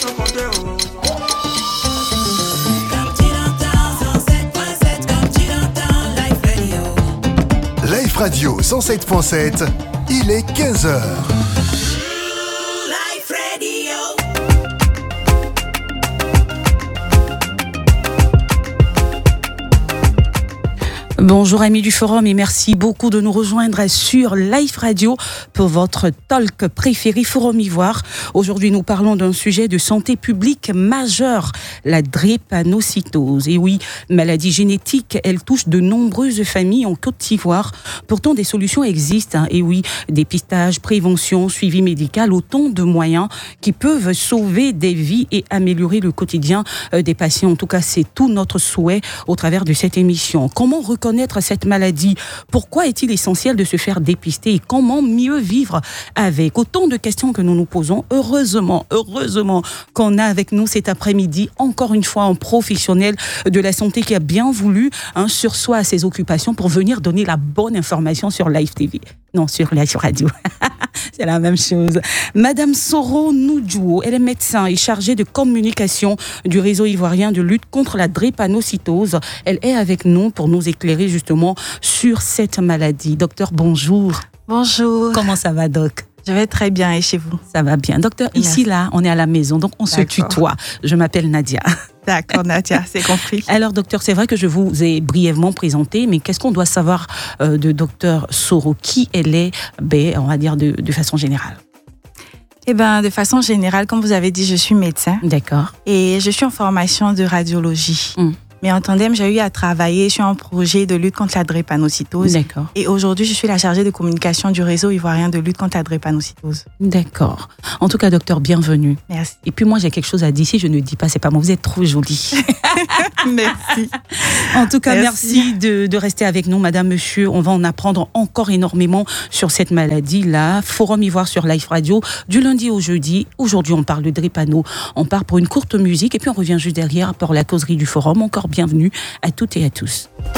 tout compter, oh. Life Radio 107.7, il est 15h. Life Radio. Bonjour amis du forum et merci beaucoup de nous rejoindre sur Life Radio pour votre talk préféré Forum Ivoire. Aujourd'hui nous parlons d'un sujet de santé publique majeur, la drépanocytose. Et oui, maladie génétique, elle touche de nombreuses familles en Côte d'Ivoire. Pourtant des solutions existent. Et oui, dépistage, prévention, suivi médical, autant de moyens qui peuvent sauver des vies et améliorer le quotidien des patients. En tout cas, c'est tout notre souhait au travers de cette émission. Comment reconnaître cette maladie? Pourquoi est-il essentiel de se faire dépister et comment mieux vivre avec? Autant de questions que nous nous posons. Heureusement qu'on a avec nous cet après-midi encore une fois un professionnel de la santé qui a bien voulu sursoir à ses occupations pour venir donner la bonne information sur Live TV. Non, sur Live Radio. C'est la même chose. Madame Soro Noudjouo, elle est médecin et chargée de communication du réseau ivoirien de lutte contre la drépanocytose. Elle est avec nous pour nous éclairer justement sur cette maladie. Docteur, bonjour. Bonjour. Comment ça va, doc? Je vais très bien et chez vous? Ça va bien. Docteur, merci. Ici, là, on est à la maison, donc on se tutoie. Je m'appelle Nadia. D'accord, Nadia, c'est compris. Alors, docteur, c'est vrai que je vous ai brièvement présenté, mais qu'est-ce qu'on doit savoir de docteur Soro? Qui elle est, on va dire, de façon générale? Eh bien, de façon générale, comme vous avez dit, je suis médecin. D'accord. Et je suis en formation de radiologie. Mais en tandem, j'ai eu à travailler sur un projet de lutte contre la drépanocytose. D'accord. Et aujourd'hui, je suis la chargée de communication du réseau ivoirien de lutte contre la drépanocytose. D'accord. En tout cas, docteur, bienvenue. Merci. Et puis moi, j'ai quelque chose à dire. Si je ne dis pas, c'est pas moi. Vous êtes trop jolie. Merci. En tout cas, merci de rester avec nous, madame, monsieur. On va en apprendre encore énormément sur cette maladie-là. Forum Ivoire sur Life Radio, du lundi au jeudi. Aujourd'hui, on parle de drépano. On part pour une courte musique et puis on revient juste derrière pour la causerie du forum. Encore bienvenue à toutes et à tous.